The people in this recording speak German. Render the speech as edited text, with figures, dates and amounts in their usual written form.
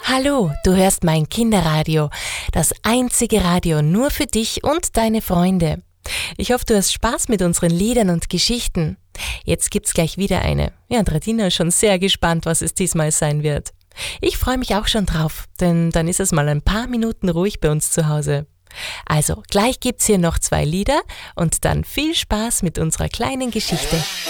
Hallo, du hörst mein Kinderradio, das einzige Radio nur für dich und deine Freunde. Ich hoffe, du hast Spaß mit unseren Liedern und Geschichten. Jetzt gibt's gleich wieder eine. Ja, und Radina ist schon sehr gespannt, was es diesmal sein wird. Ich freue mich auch schon drauf, denn dann ist es mal ein paar Minuten ruhig bei uns zu Hause. Also, gleich gibt's hier noch 2 Lieder und dann viel Spaß mit unserer kleinen Geschichte.